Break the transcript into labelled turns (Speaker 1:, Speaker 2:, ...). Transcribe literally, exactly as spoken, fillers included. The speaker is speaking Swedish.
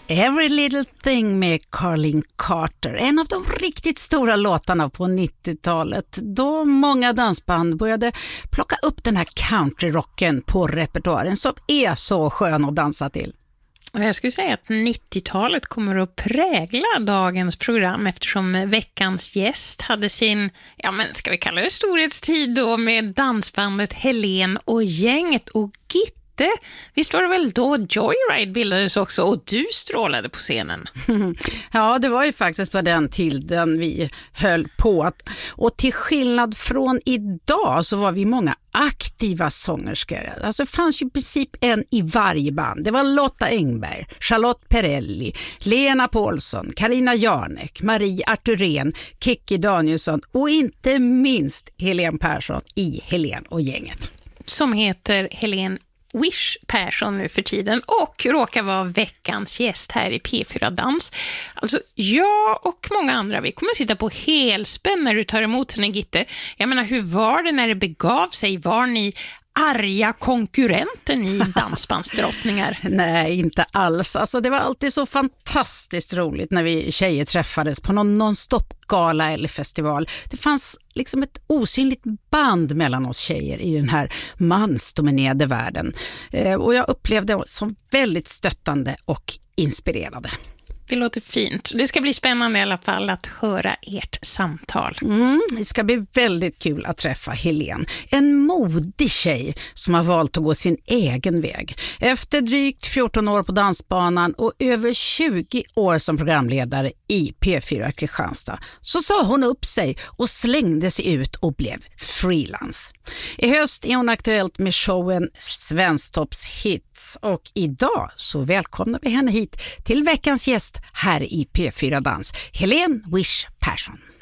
Speaker 1: Every Little Thing med Carlin Carter, en av de riktigt stora låtarna på nittiotalet, då många dansband började plocka upp den här countryrocken på repertoaren som är så skön att dansa till.
Speaker 2: Jag skulle säga att nittiotalet kommer att prägla dagens program eftersom veckans gäst hade sin, ja men ska vi kalla det storhetstid då, med dansbandet Helen och gänget. Och Gitte, visst var det väl då Joyride bildades också och du strålade på scenen?
Speaker 1: Ja, det var ju faktiskt på den tiden vi höll på. Och till skillnad från idag så var vi många aktiva sångerskor. Alltså det fanns ju i princip en i varje band. Det var Lotta Engberg, Charlotte Perrelli, Lena Paulsson, Carina Jarnek, Marie Arturén, Kikki Danielsson och inte minst Helen Persson i Helen och gänget.
Speaker 2: Som heter Helen Wish Persson nu för tiden och råkar vara veckans gäst här i P fyra Dans. Alltså jag och många andra, vi kommer att sitta på helspänn när du tar emot henne, Gitte. Jag menar, hur var det när det begav sig? Var ni arga konkurrenter, ni dansbandsdrottningar?
Speaker 1: Nej, inte alls. Alltså det var alltid så fantastiskt roligt när vi tjejer träffades på någon non-stop-gala eller festival. Det fanns liksom ett osynligt band mellan oss tjejer i den här mansdominerade världen. Eh, och jag upplevde det som väldigt stöttande och inspirerande.
Speaker 2: Det låter fint. Det ska bli spännande i alla fall att höra ert samtal.
Speaker 1: Mm, det ska bli väldigt kul att träffa Helen. En modig tjej som har valt att gå sin egen väg. Efter drygt fjorton år på dansbanan och över tjugo år som programledare i P fyra Kristianstad så sa hon upp sig och slängde sig ut och blev freelance. I höst är hon aktuellt med showen Svensktops hits och idag så välkomnar vi henne hit till veckans gäst här i P fyra Dans, Helen Wish Persson.